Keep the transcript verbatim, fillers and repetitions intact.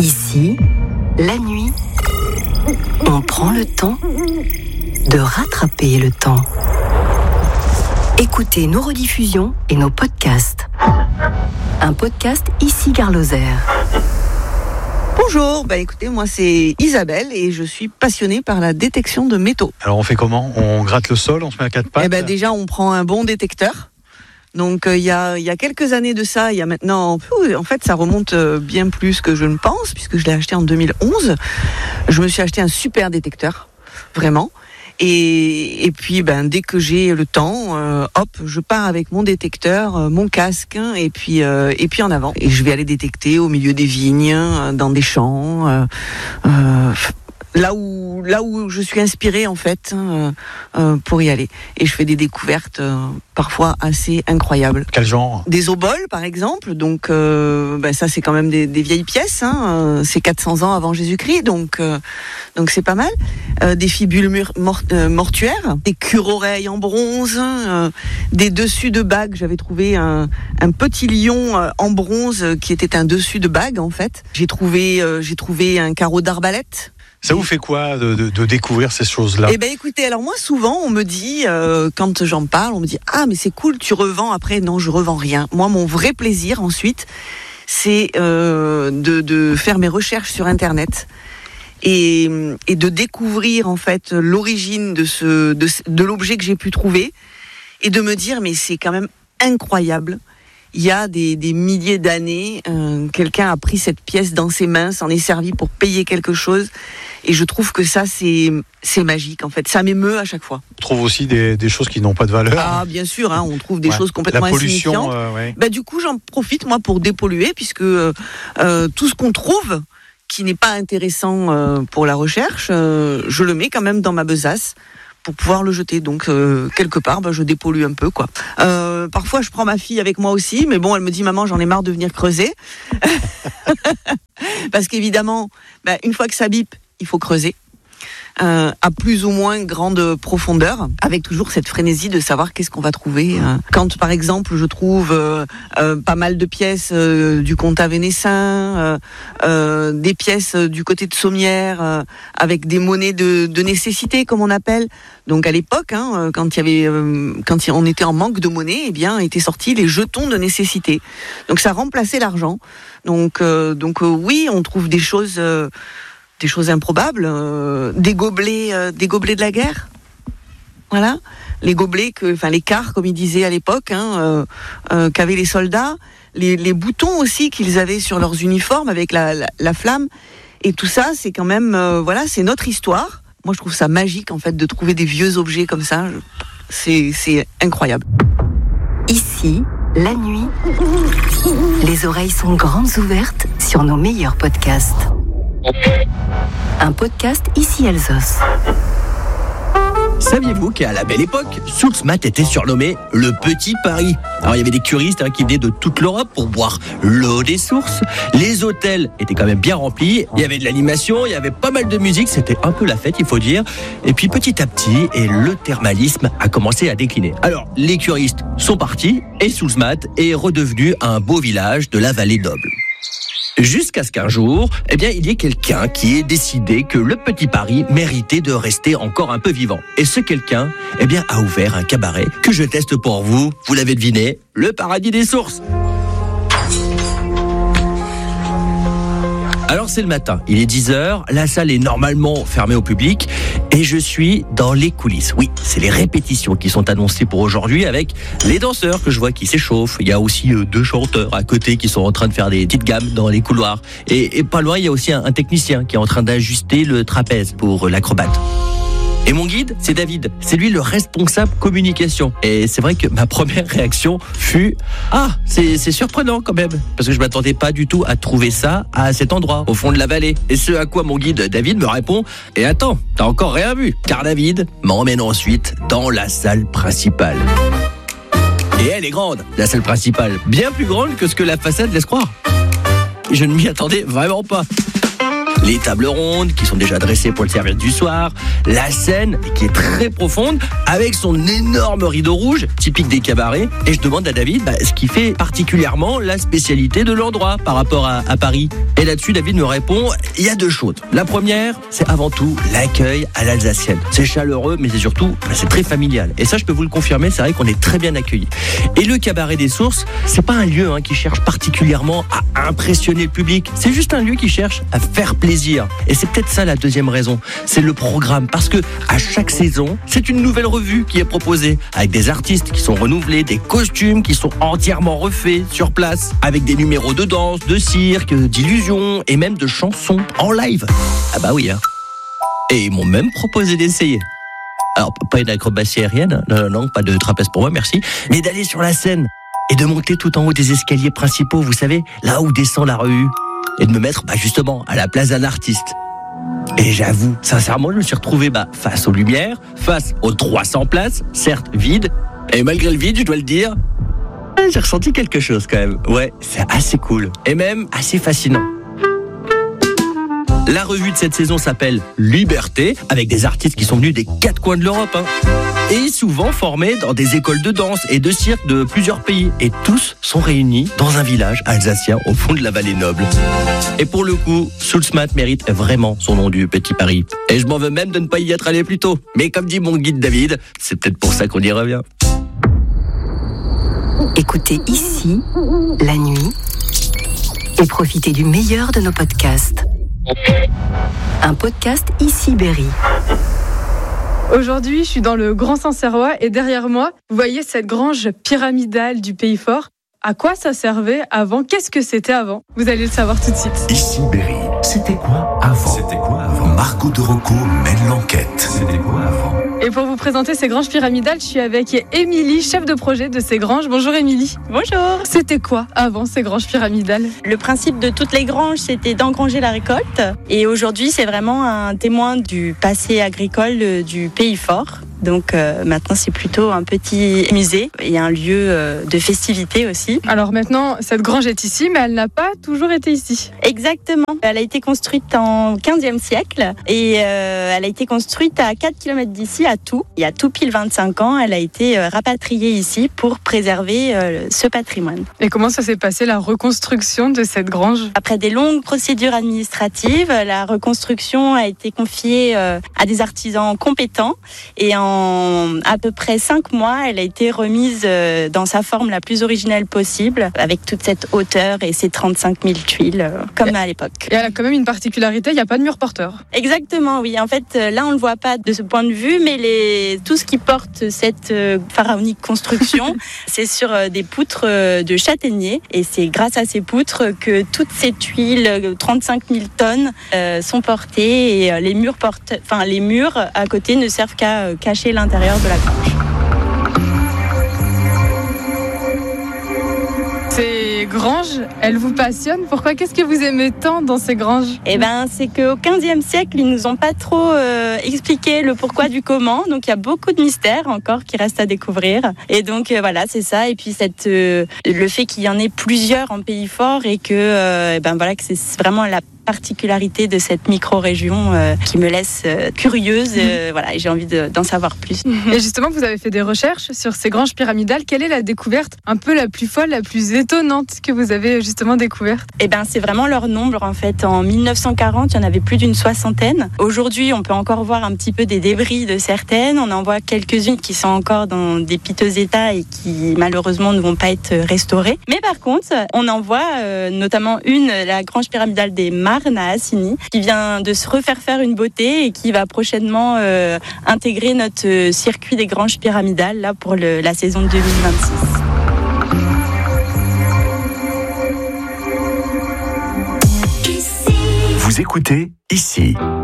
Ici, la nuit, on prend le temps de rattraper le temps. Écoutez nos rediffusions et nos podcasts. Un podcast Ici Gare Lozère. Bonjour, bah écoutez, moi c'est Isabelle et je suis passionnée par la détection de métaux. Alors on fait comment ? On gratte le sol, on se met à quatre pattes ? Eh ben déjà on prend un bon détecteur. Donc il euh, y, a, y a quelques années de ça, il y a maintenant, en fait ça remonte bien plus que je ne pense, puisque je l'ai acheté en deux mille onze. Je me suis acheté un super détecteur, vraiment. Et, et puis ben, dès que j'ai le temps, euh, hop, je pars avec mon détecteur, euh, mon casque, hein, et puis euh, et puis en avant. Et je vais aller détecter au milieu des vignes, euh, dans des champs, euh, euh, là où là où je suis inspirée en fait, hein, euh, pour y aller. Et je fais des découvertes euh, parfois assez incroyables. Quel genre ? Des oboles par exemple. Donc euh, ben, ça c'est quand même des, des vieilles pièces. Hein, euh, c'est quatre cents ans avant Jésus-Christ, donc euh, donc c'est pas mal. Euh, des fibules mur- mort- euh, mortuaires, des cure-oreilles en bronze, euh, des dessus de bagues. J'avais trouvé un, un petit lion euh, en bronze euh, qui était un dessus de bague en fait. J'ai trouvé euh, j'ai trouvé un carreau d'arbalète. Ça vous fait quoi de, de, de découvrir ces choses-là ? Eh ben écoutez, alors moi souvent on me dit, euh, quand j'en parle, on me dit « Ah mais c'est cool, tu revends ». Après non, je revends rien. Moi mon vrai plaisir ensuite, c'est euh, de, de faire mes recherches sur Internet et, et de découvrir en fait l'origine de, ce, de, de l'objet que j'ai pu trouver et de me dire « Mais c'est quand même incroyable ». Il y a des, des milliers d'années, euh, quelqu'un a pris cette pièce dans ses mains, s'en est servi pour payer quelque chose. Et je trouve que ça, c'est, c'est magique, en fait. Ça m'émeut à chaque fois. On trouve aussi des, des choses qui n'ont pas de valeur. Ah, bien sûr, hein, on trouve des ouais. choses complètement La pollution, insignifiantes. euh, ouais. Bah, du coup, j'en profite, moi, pour dépolluer, puisque euh, euh, tout ce qu'on trouve qui n'est pas intéressant euh, pour la recherche, euh, je le mets quand même dans ma besace pour pouvoir le jeter. Donc, euh, quelque part, bah, je dépollue un peu, quoi. Euh, parfois, je prends ma fille avec moi aussi, mais bon, elle me dit « Maman, j'en ai marre de venir creuser. » Parce qu'évidemment, bah, une fois que ça bip, il faut creuser. Euh, à plus ou moins grande profondeur, avec toujours cette frénésie de savoir qu'est-ce qu'on va trouver. Euh, quand, par exemple, je trouve euh, euh, pas mal de pièces euh, du comtat vénessin, euh, euh, des pièces du côté de Sommières, euh, avec des monnaies de, de nécessité, comme on appelle. Donc à l'époque, hein, quand il y avait, euh, quand on était en manque de monnaie, eh bien, étaient sortis les jetons de nécessité. Donc ça remplaçait l'argent. Donc, euh, donc euh, oui, on trouve des choses. Euh, des choses improbables, euh, des gobelets, euh, des gobelets de la guerre, voilà, les gobelets que, enfin les quarts comme ils disaient à l'époque, hein, euh, euh, qu'avaient les soldats, les, les boutons aussi qu'ils avaient sur leurs uniformes avec la, la, la flamme, et tout ça, c'est quand même, euh, voilà, c'est notre histoire. Moi, je trouve ça magique en fait de trouver des vieux objets comme ça. C'est, c'est incroyable. Ici, la nuit, les oreilles sont grandes ouvertes sur nos meilleurs podcasts. Un podcast Ici Alsos. Saviez-vous qu'à la belle époque, Soultzmatt était surnommé le Petit Paris ? Alors il y avait des curistes hein, qui venaient de toute l'Europe pour boire l'eau des sources. Les hôtels étaient quand même bien remplis. Il y avait de l'animation, il y avait pas mal de musique. C'était un peu la fête, il faut dire. Et puis petit à petit, et le thermalisme a commencé à décliner. Alors les curistes sont partis et Soultzmatt est redevenu un beau village de la vallée d'Auble. Jusqu'à ce qu'un jour, eh bien, il y ait quelqu'un qui ait décidé que le Petit Paris méritait de rester encore un peu vivant. Et ce quelqu'un, eh bien, a ouvert un cabaret que je teste pour vous. Vous l'avez deviné, le Paradis des Sources. Alors c'est le matin, il est dix heures, la salle est normalement fermée au public et je suis dans les coulisses. Oui, c'est les répétitions qui sont annoncées pour aujourd'hui avec les danseurs que je vois qui s'échauffent. Il y a aussi euh, deux chanteurs à côté qui sont en train de faire des petites gammes dans les couloirs. Et, et pas loin, il y a aussi un, un technicien qui est en train d'ajuster le trapèze pour euh, l'acrobate. Et mon guide, c'est David. C'est lui le responsable communication. Et c'est vrai que ma première réaction fut « Ah, c'est, c'est surprenant quand même !» Parce que je m'attendais pas du tout à trouver ça à cet endroit, au fond de la vallée. Et ce à quoi mon guide David me répond « Et attends, t'as encore rien vu !» Car David m'emmène ensuite dans la salle principale. Et elle est grande, la salle principale. Bien plus grande que ce que la façade laisse croire. Et je ne m'y attendais vraiment pas. Les tables rondes qui sont déjà dressées pour le service du soir, la scène qui est très profonde avec son énorme rideau rouge typique des cabarets. Et je demande à David bah, ce qui fait particulièrement la spécialité de l'endroit par rapport à, à Paris. Et là-dessus, David me répond, il y a deux choses. La première, c'est avant tout l'accueil à l'alsacienne. C'est chaleureux, mais c'est surtout, bah, c'est très familial. Et ça, je peux vous le confirmer, c'est vrai qu'on est très bien accueillis. Et le cabaret des Sources, c'est pas un lieu hein, qui cherche particulièrement à impressionner le public. C'est juste un lieu qui cherche à faire plaisir. Et c'est peut-être ça la deuxième raison. C'est le programme. Parce que à chaque saison, c'est une nouvelle revue qui est proposée. Avec des artistes qui sont renouvelés, des costumes qui sont entièrement refaits sur place. Avec des numéros de danse, de cirque, d'illusions et même de chansons en live. Ah bah oui, hein. Et ils m'ont même proposé d'essayer. Alors, pas une acrobatie aérienne, non, non, non, pas de trapèze pour moi, merci, mais d'aller sur la scène et de monter tout en haut des escaliers principaux, vous savez, là où descend la revue, et de me mettre bah, justement à la place d'un artiste. Et j'avoue, sincèrement, je me suis retrouvé bah, face aux lumières, face aux trois cents places, certes vides, et malgré le vide, je dois le dire, j'ai ressenti quelque chose quand même. Ouais, c'est assez cool, et même assez fascinant. La revue de cette saison s'appelle Liberté, avec des artistes qui sont venus des quatre coins de l'Europe. Hein. Et souvent formés dans des écoles de danse et de cirque de plusieurs pays. Et tous sont réunis dans un village alsacien au fond de la vallée noble. Et pour le coup, Soulsmat mérite vraiment son nom du petit Paris. Et je m'en veux même de ne pas y être allé plus tôt. Mais comme dit mon guide David, c'est peut-être pour ça qu'on y revient. Écoutez ici, la nuit, et profitez du meilleur de nos podcasts. Un podcast Ici Berry. Aujourd'hui, je suis dans le Grand Sancerrois et derrière moi, vous voyez cette grange pyramidale du Pays Fort. À quoi ça servait avant? Qu'est-ce que c'était avant? Vous allez le savoir tout de suite. Ici Berry. C'était quoi avant? C'était quoi avant? Margot de Rocco mène l'enquête. C'était quoi avant? Et pour vous présenter ces granges pyramidales, je suis avec Émilie, chef de projet de ces granges. Bonjour Émilie. Bonjour. C'était quoi avant ces granges pyramidales? Le principe de toutes les granges, c'était d'engranger la récolte. Et aujourd'hui, c'est vraiment un témoin du passé agricole du Pays Fort. Donc euh, maintenant, c'est plutôt un petit musée et un lieu euh, de festivité aussi. Alors maintenant, cette grange est ici, mais elle n'a pas toujours été ici. Exactement. Elle a été construite en quinzième siècle et euh, elle a été construite à quatre kilomètres d'ici, à Tout. Il y a tout pile vingt-cinq ans, elle a été euh, rapatriée ici pour préserver euh, ce patrimoine. Et comment ça s'est passé, la reconstruction de cette grange? Après des longues procédures administratives, la reconstruction a été confiée euh, à des artisans compétents et en En à peu près cinq mois, elle a été remise dans sa forme la plus originelle possible, avec toute cette hauteur et ces trente-cinq mille tuiles, comme à l'époque. Et elle a quand même une particularité, il n'y a pas de mur porteur. Exactement, oui. En fait, là, on ne le voit pas de ce point de vue, mais les... tout ce qui porte cette pharaonique construction, c'est sur des poutres de châtaignier. Et c'est grâce à ces poutres que toutes ces tuiles, trente-cinq mille tonnes, sont portées. Et les murs, porte... enfin, les murs à côté ne servent qu'à cacher l'intérieur de la grange. Ces granges, elles vous passionnent. Pourquoi? Qu'est-ce que vous aimez tant dans ces granges? Eh ben, c'est qu'au quinzième siècle, ils nous ont pas trop euh, expliqué le pourquoi du comment. Donc, il y a beaucoup de mystères encore qui restent à découvrir. Et donc, euh, voilà, c'est ça. Et puis, cette, euh, le fait qu'il y en ait plusieurs en Pays Fort et que, euh, ben voilà, que c'est vraiment la particularité de cette micro-région euh, qui me laisse euh, curieuse. Euh, voilà, et j'ai envie de, d'en savoir plus. Et justement, vous avez fait des recherches sur ces granges pyramidales. Quelle est la découverte un peu la plus folle, la plus étonnante que vous avez justement découverte? Eh ben, c'est vraiment leur nombre en fait. En mille neuf cent quarante, il y en avait plus d'une soixantaine. Aujourd'hui, on peut encore voir un petit peu des débris de certaines. On en voit quelques-unes qui sont encore dans des piteux états et qui malheureusement ne vont pas être restaurées. Mais par contre, on en voit euh, notamment une, la grange pyramidale des Marnes à Assigny, qui vient de se refaire faire une beauté et qui va prochainement euh, intégrer notre euh, circuit des granges pyramidales là pour le, la saison deux mille vingt-six. Vous écoutez Ici.